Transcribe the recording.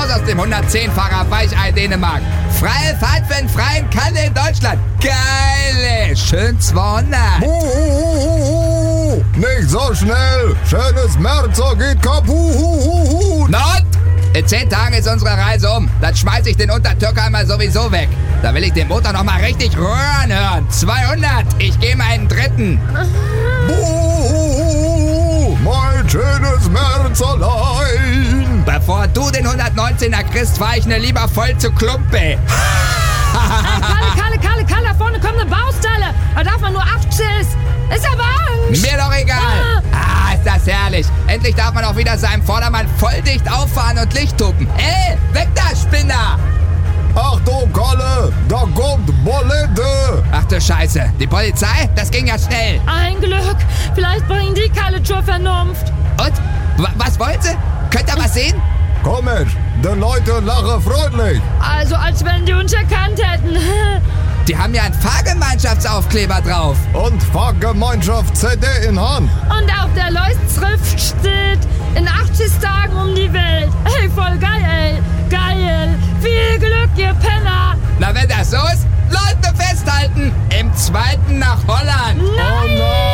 aus dem 110-Fahrer Weichei Dänemark. Freie Fahrt für einen freien Kalle in Deutschland. Geile, schön 200. Nicht so schnell. Schönes Merzer geht kaputt. Not! In 10 Tagen ist unsere Reise um. Dann schmeiß ich den Untertürkheimer sowieso weg. Da will ich den Motor noch mal richtig röhren hören. 200, ich gehe mal einen dritten. Mein schönes Merzerlein. Bevor du den 119er kriegst, fahr ich ne lieber voll zu Klumpe. Kalle, da vorne kommt eine Baustelle. Da darf man nur 8 Schiss. Ist aber Angst. Mir doch egal. Ist das herrlich. Endlich darf man auch wieder seinem Vordermann voll dicht auffahren und Licht tuppen. Ey, weg da, Spinner! Achtung, Kalle, da kommt Bolette. Ach du Scheiße, die Polizei? Das ging ja schnell. Ein Glück. Vielleicht bringen die Kalle zur Vernunft. Und? Was wollt ihr? Könnt ihr was sehen? Komisch, die Leute lachen freundlich. Also als wenn die uns erkannt hätten. Die haben ja einen Fahrgemeinschaftsaufkleber drauf. Und Fahrgemeinschaft-CD in Hand. Und auf der Leuchtschrift steht, in 80 Tagen um die Welt. Ey, voll geil, ey. Geil. Viel Glück, ihr Penner. Na, wenn das so ist, Leute festhalten. Im 2. nach Holland. Nein! Oh nein!